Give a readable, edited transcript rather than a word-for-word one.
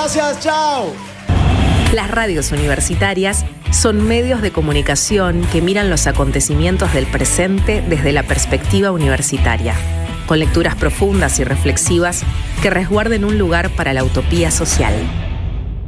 Gracias, chao. Las radios universitarias son medios de comunicación que miran los acontecimientos del presente desde la perspectiva universitaria, con lecturas profundas y reflexivas que resguarden un lugar para la utopía social.